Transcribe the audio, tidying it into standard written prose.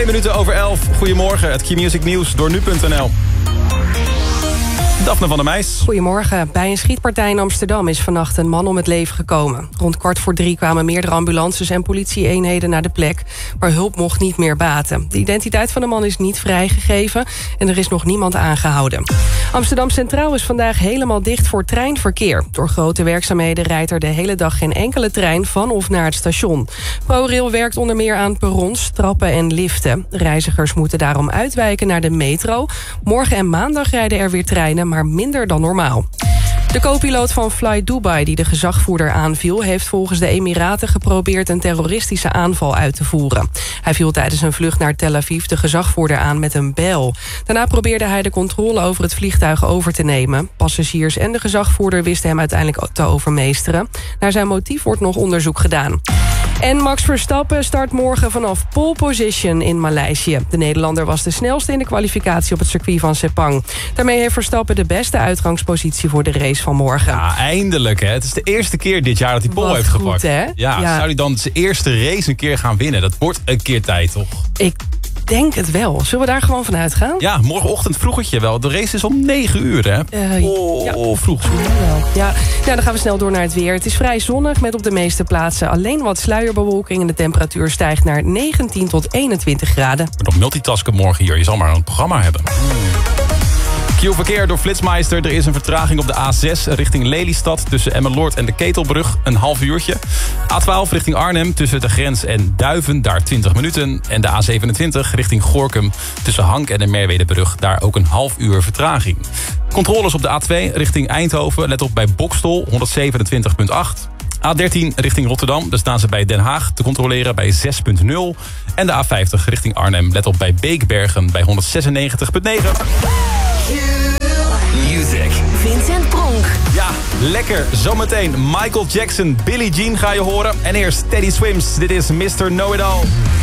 11:02. Goedemorgen, het Q-Music Nieuws door nu.nl. Daphne van der Meijs. Goedemorgen. Bij een schietpartij in Amsterdam is vannacht een man om het leven gekomen. Rond 2:15 kwamen meerdere ambulances en politie-eenheden naar de plek, maar hulp mocht niet meer baten. De identiteit van de man is niet vrijgegeven en er is nog niemand aangehouden. Amsterdam Centraal is vandaag helemaal dicht voor treinverkeer. Door grote werkzaamheden rijdt er de hele dag geen enkele trein van of naar het station. ProRail werkt onder meer aan perrons, trappen en liften. Reizigers moeten daarom uitwijken naar de metro. Morgen en maandag rijden er weer treinen, maar minder dan normaal. De co-piloot van Fly Dubai, die de gezagvoerder aanviel, heeft volgens de Emiraten geprobeerd een terroristische aanval uit te voeren. Hij viel tijdens een vlucht naar Tel Aviv de gezagvoerder aan met een bijl. Daarna probeerde hij de controle over het vliegtuig over te nemen. Passagiers en de gezagvoerder wisten hem uiteindelijk te overmeesteren. Naar zijn motief wordt nog onderzoek gedaan. En Max Verstappen start morgen vanaf pole position in Maleisië. De Nederlander was de snelste in de kwalificatie op het circuit van Sepang. Daarmee heeft Verstappen de beste uitgangspositie voor de race van morgen. Ja, eindelijk hè. Het is de eerste keer dit jaar dat hij pole heeft gepakt. Hè? Ja, zou hij dan zijn eerste race een keer gaan winnen? Dat wordt een keer tijd, toch? Ik denk het wel. Zullen we daar gewoon van uitgaan? Ja, morgenochtend vroegertje wel. De race is om 9:00, hè? Vroeg. Ja, dan gaan we snel door naar het weer. Het is vrij zonnig met op de meeste plaatsen alleen wat sluierbewolking. En de temperatuur stijgt naar 19 tot 21 graden. Maar nog multitasken morgen hier. Je zal maar een programma hebben. Q-verkeer door Flitsmeister. Er is een vertraging op de A6 richting Lelystad tussen Emmeloord en de Ketelbrug. Een half uurtje. A12 richting Arnhem tussen de grens en Duiven. Daar 20 minuten. En de A27 richting Gorinchem tussen Hank en de Merwedebrug. Daar ook een half uur vertraging. Controles op de A2 richting Eindhoven. Let op bij Bokstol 127,8. A13 richting Rotterdam. Daar staan ze bij Den Haag te controleren bij 6,0. En de A50 richting Arnhem. Let op bij Beekbergen bij 196,9. Music. Vincent Pronk. Ja, lekker. Zometeen Michael Jackson, Billie Jean ga je horen. En eerst Teddy Swims. Dit is Mr. Know-It-All.